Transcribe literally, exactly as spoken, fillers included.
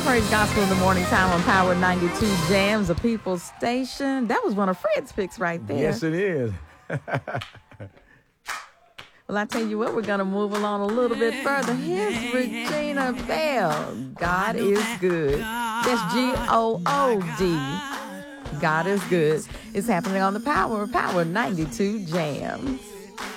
Praise Gospel in the morning time on Power ninety-two Jams, a people's station. That was one of Fred's picks right there. Yes, it is. Well, I tell you what, we're going to move along a little bit further. Here's Regina Bell. God is good. That's G O O D. God is good. It's happening on the Power, Power ninety-two Jams.